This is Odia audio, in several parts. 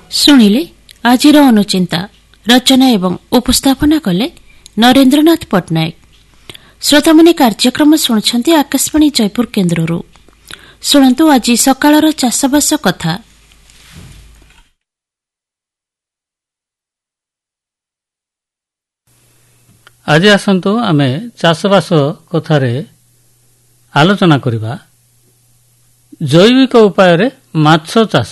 ଶୁଣିଲେ ଆଜିର ଅନୁଚିନ୍ତା ରଚନା ଏବଂ ଉପସ୍ଥାପନା କଲେ ନରେନ୍ଦ୍ରନାଥ ପଟ୍ଟନାୟକ। ଶ୍ରୋତାମାନେ କାର୍ଯ୍ୟକ୍ରମ ଶୁଣୁଛନ୍ତି ଆକାଶବାଣୀ ଜୟପୁର କେନ୍ଦ୍ରରୁ। ଶୁଣନ୍ତୁ ଆଜି ସକାଳର ଚାଷବାସ କଥା। ଆଜି ଆସନ୍ତୁ ଆମେ ଚାଷବାସ କଥାରେ ଆଲୋଚନା କରିବା ଜୈବିକ ଉପାୟରେ ମାଛ ଚାଷ।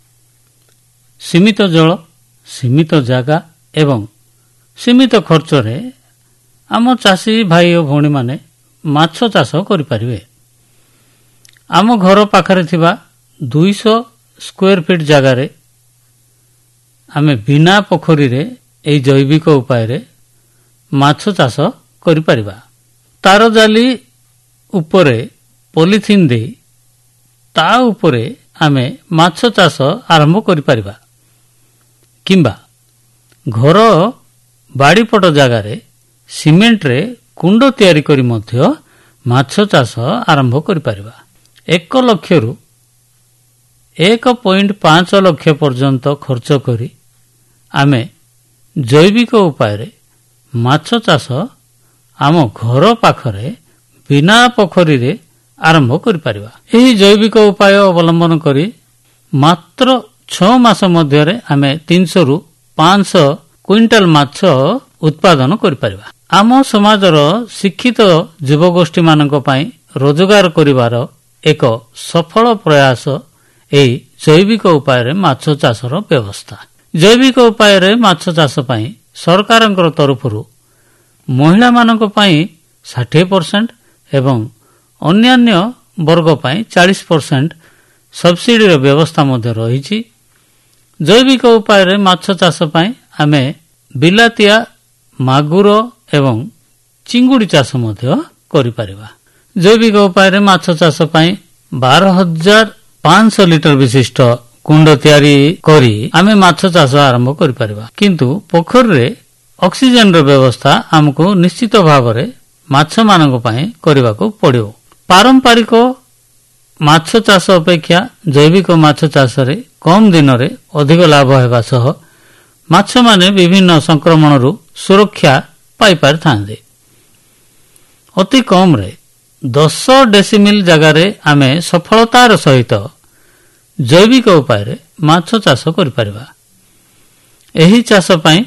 ସୀମିତ ଜଳ, ସୀମିତ ଜାଗା ଏବଂ ସୀମିତ ଖର୍ଚ୍ଚରେ ଆମ ଚାଷୀ ଭାଇ ଓ ଭଉଣୀମାନେ ମାଛ ଚାଷ କରିପାରିବେ। ଆମ ଘର ପାଖରେ ଥିବା 200 ସ୍କୋୟାର ଫିଟ୍ ଜାଗାରେ ଆମେ ବିନା ପୋଖରୀରେ ଏହି ଜୈବିକ ଉପାୟରେ ମାଛ ଚାଷ କରିପାରିବା। ତାର ଜାଲି ଉପରେ ପଲିଥିନ୍ ଦେଇ ତା ଉପରେ ଆମେ ମାଛ ଚାଷ ଆରମ୍ଭ କରିପାରିବା, କିମ୍ବା ଘର ବାଡ଼ିପଟ ଜାଗାରେ ସିମେଣ୍ଟରେ କୁଣ୍ଡ ତିଆରି କରି ମଧ୍ୟ ମାଛ ଚାଷ ଆରମ୍ଭ କରିପାରିବା। 1 ଲକ୍ଷରୁ 1.5 ଲକ୍ଷ ପର୍ଯ୍ୟନ୍ତ ଖର୍ଚ୍ଚ କରି ଆମେ ଜୈବିକ ଉପାୟରେ ମାଛ ଚାଷ ଆମ ଘର ପାଖରେ ବିନା ପୋଖରୀରେ ଆରମ୍ଭ କରିପାରିବା। ଏହି ଜୈବିକ ଉପାୟ ଅବଲମ୍ବନ କରି ମାତ୍ର 6 ମାସ ମଧ୍ୟରେ ଆମେ 300ରୁ 500 କୁଇଣ୍ଟାଲ ମାଛ ଉତ୍ପାଦନ କରିପାରିବା। ଆମ ସମାଜର ଶିକ୍ଷିତ ଯୁବଗୋଷ୍ଠୀମାନଙ୍କ ପାଇଁ ରୋଜଗାର କରିବାର ଏକ ସଫଳ ପ୍ରୟାସ ଏହି ଜୈବିକ ଉପାୟରେ ମାଛ ଚାଷର ବ୍ୟବସ୍ଥା। ଜୈବିକ ଉପାୟରେ ମାଛ ଚାଷ ପାଇଁ ସରକାରଙ୍କ ତରଫରୁ ମହିଳାମାନଙ୍କ ପାଇଁ 60% ଏବଂ ଅନ୍ୟାନ୍ୟ ବର୍ଗ ପାଇଁ 40% ସବସିଡିର ବ୍ୟବସ୍ଥା ମଧ୍ୟ ରହିଛି। ଜୈବିକ ଉପାୟରେ ମାଛ ଚାଷ ପାଇଁ ଆମେ ବିଲାତିଆ, ମାଗୁର ଏବଂ ଚିଙ୍ଗୁଡ଼ି ଚାଷ ମଧ୍ୟ କରିପାରିବା। ଜୈବିକ ଉପାୟରେ ମାଛ ଚାଷ ପାଇଁ 12,500 ଲିଟର ବିଶିଷ୍ଟ କୁଣ୍ଡ ତିଆରି କରି ଆମେ ମାଛ ଚାଷ ଆରମ୍ଭ କରିପାରିବା। କିନ୍ତୁ ପୋଖରୀରେ ଅକ୍ସିଜେନର ବ୍ୟବସ୍ଥା ଆମକୁ ନିଶ୍ଚିତ ଭାବରେ ମାଛମାନଙ୍କ ପାଇଁ କରିବାକୁ ପଡ଼ିବ। ପାରମ୍ପରିକ ମାଛ ଚାଷ ଅପେକ୍ଷା ଜୈବିକ ମାଛ ଚାଷରେ କମ୍ ଦିନରେ ଅଧିକ ଲାଭ ହେବା ସହ ମାଛମାନେ ବିଭିନ୍ନ ସଂକ୍ରମଣରୁ ସୁରକ୍ଷା ପାଇପାରିଥାନ୍ତି। ଅତି କମ୍ରେ 10 ଡେସିମିଲ୍ ଜାଗାରେ ଆମେ ସଫଳତାର ସହିତ ଜୈବିକ ଉପାୟରେ ମାଛ ଚାଷ କରିପାରିବା। ଏହି ଚାଷ ପାଇଁ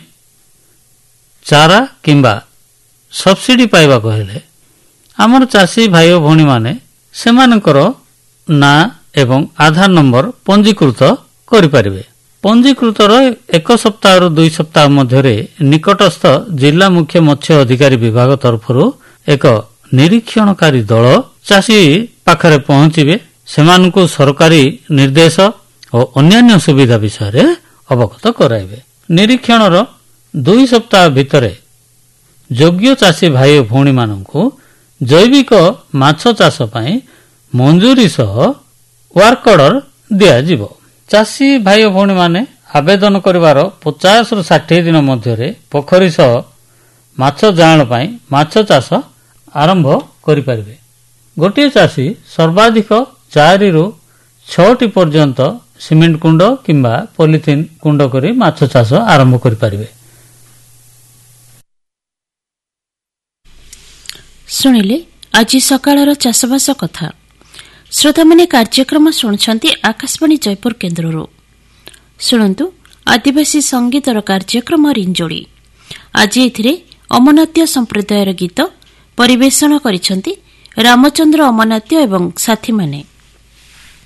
ଚାରା କିମ୍ବା ସବସିଡି ପାଇବାକୁ ହେଲେ ଆମର ଚାଷୀ ଭାଇ ଓ ଭଉଣୀମାନେ ସେମାନଙ୍କର ନାଁ ଏବଂ ଆଧାର ନମ୍ବର ପଞ୍ଜୀକୃତ କରିପାରିବେ। ପଞ୍ଜୀକୃତର 1 ସପ୍ତାହରୁ 2 ସପ୍ତାହ ମଧ୍ୟରେ ନିକଟସ୍ଥ ଜିଲ୍ଲା ମୁଖ୍ୟ ମତ୍ସ୍ୟ ଅଧିକାରୀ ବିଭାଗ ତରଫରୁ ଏକ ନିରୀକ୍ଷଣକାରୀ ଦଳ ଚାଷୀ ପାଖରେ ପହଞ୍ଚିବେ। ସେମାନଙ୍କୁ ସରକାରୀ ନିର୍ଦ୍ଦେଶ ଓ ଅନ୍ୟାନ୍ୟ ସୁବିଧା ବିଷୟରେ ଅବଗତ କରାଇବେ। ନିରୀକ୍ଷଣର 2 ସପ୍ତାହ ଭିତରେ ଯୋଗ୍ୟ ଚାଷୀ ଭାଇ ଓ ଭଉଣୀମାନଙ୍କୁ ଜୈବିକ ମାଛ ଚାଷ ପାଇଁ ମଞ୍ଜୁରୀ ସହ ୱାର୍କ ଅର୍ଡର ଦିଆଯିବ। ଚାଷୀ ଭାଇ ଓ ଭଉଣୀମାନେ ଆବେଦନ କରିବାର 50ରୁ 60 ଦିନ ମଧ୍ୟରେ ପୋଖରୀ ସହ ମାଛ ଜାଆଁଳ ପାଇଁ ମାଛ ଚାଷ ଆରମ୍ଭ କରିପାରିବେ। ଗୋଟିଏ ଚାଷୀ ସର୍ବାଧିକ 4ରୁ 6ଟି ପର୍ଯ୍ୟନ୍ତ ସିମେଣ୍ଟ କୁଣ୍ଡ କିମ୍ବା ପଲିଥିନ୍ କୁଣ୍ଡ କରି ମାଛ ଚାଷ ଆରମ୍ଭ କରିପାରିବେ। ଶୁଣିଲେ ଆଜି ସକାଳର ଚାଷବାସ କଥା। ଶ୍ରୋତାମାନେ କାର୍ଯ୍ୟକ୍ରମ ଶୁଣୁଛନ୍ତି ଆକାଶବାଣୀ ଜୟପୁର କେନ୍ଦ୍ରରୁ। ଶୁଣନ୍ତୁ ଆଦିବାସୀ ସଙ୍ଗୀତର କାର୍ଯ୍ୟକ୍ରମ ରିଞ୍ଜୋଡ଼ି। ଆଜି ଏଥିରେ ଅମନାତ୍ୟ ସମ୍ପ୍ରଦାୟର ଗୀତ ପରିବେଷଣ କରିଛନ୍ତି ରାମଚନ୍ଦ୍ର ଅମନାତ୍ୟ ଏବଂ ସାଥୀମାନେ।